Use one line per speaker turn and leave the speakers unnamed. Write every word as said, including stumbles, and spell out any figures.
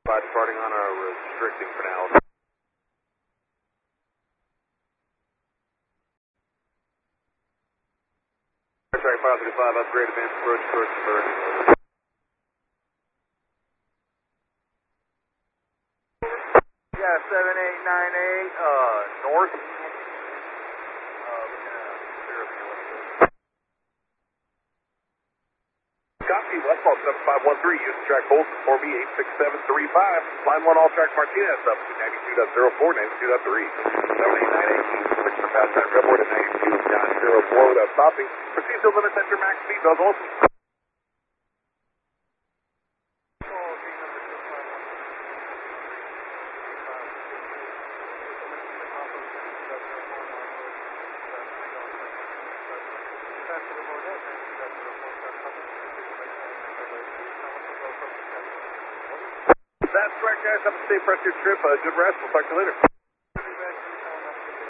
Departing on a restricting for now. Track five thirty-five, upgrade advanced approach towards Bird.
Yeah, seven eight nine eight, uh, north.
Copy, westbound seven five one three, use track Bolton four B eight six seven three five, line one all track Martinez up to ninety-two point zero four, ninety-two point three. seven eight nine eight, switch for fast time report at ninety-two point zero four without stopping. Proceed to limit at your max speed, those also. That's correct, guys. Have a safe rest of your trip. Uh, good rest. We'll talk to you later.